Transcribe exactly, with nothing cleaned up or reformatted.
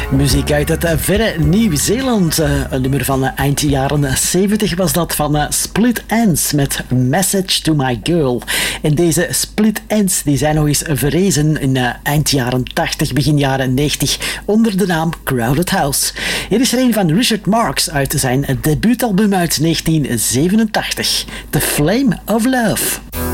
Muziek uit het verre Nieuw-Zeeland. Een nummer van eind jaren zeventig was dat van Split Enz met Message to My Girl. En deze Split Enz die zijn nog eens verrezen in eind jaren tachtig, begin jaren negentig onder de naam Crowded House. Hier is er een van Richard Marx uit zijn debuutalbum uit negentien zevenentachtig. The Flame of Love.